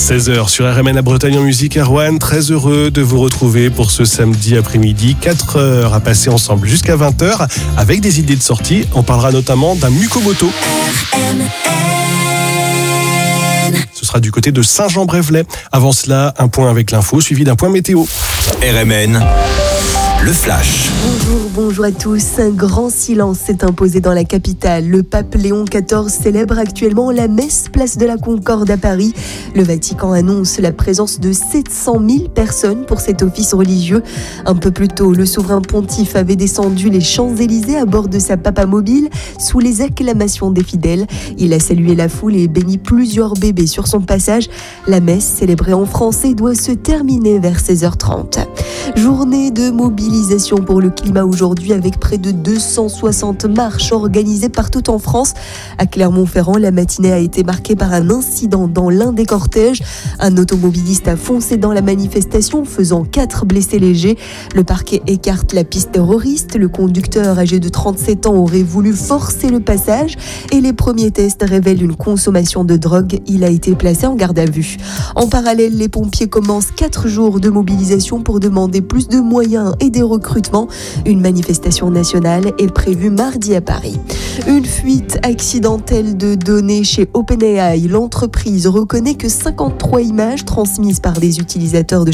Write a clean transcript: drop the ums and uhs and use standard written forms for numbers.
16h sur RMN à Bretagne en musique. Erwan, très heureux de vous retrouver pour ce samedi après-midi. 4 heures à passer ensemble jusqu'à 20h avec des idées de sortie. On parlera notamment d'un Mukomoto. Ce sera du côté de Saint-Jean-Brévelay. Avant cela, un point avec l'info suivi d'un point météo. RMN, le flash. Bonjour à tous. Un grand silence s'est imposé dans la capitale. Le pape Léon XIV célèbre actuellement la messe place de la Concorde à Paris. Le Vatican annonce la présence de 700 000 personnes pour cet office religieux. Un peu plus tôt, le souverain pontife avait descendu les Champs-Élysées à bord de sa papamobile sous les acclamations des fidèles. Il a salué la foule et béni plusieurs bébés sur son passage. La messe, célébrée en français, doit se terminer vers 16h30. Journée de mobilisation pour le climat aujourd'hui avec près de 260 marches organisées partout en France. À Clermont-Ferrand, la matinée a été marquée par un incident dans l'un des cortèges. Un automobiliste a foncé dans la manifestation, faisant 4 blessés légers. Le parquet écarte la piste terroriste. Le conducteur âgé de 37 ans aurait voulu forcer le passage et les premiers tests révèlent une consommation de drogue. Il a été placé en garde à vue. En parallèle, les pompiers commencent 4 jours de mobilisation pour demander plus de moyens et des recrutements. Une manifestation nationale est prévue mardi à Paris. Une fuite accidentelle de données chez OpenAI. L'entreprise reconnaît que 53 images transmises par des utilisateurs de